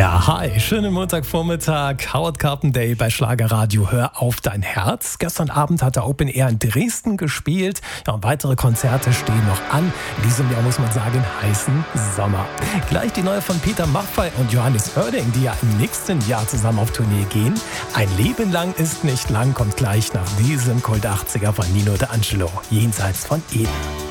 Ja, hi, schönen Montagvormittag. Howard Carpendale bei Schlagerradio. Hör auf dein Herz. Gestern Abend hat der Open Air in Dresden gespielt. Ja, und weitere Konzerte stehen noch an. In diesem Jahr muss man sagen, heißen Sommer. Gleich die neue von Peter Maffay und Johannes Oerding, die ja im nächsten Jahr zusammen auf Tournee gehen. Ein Leben lang ist nicht lang, kommt gleich nach diesem Kult 80er von Nino D'Angelo. Jenseits von Eden.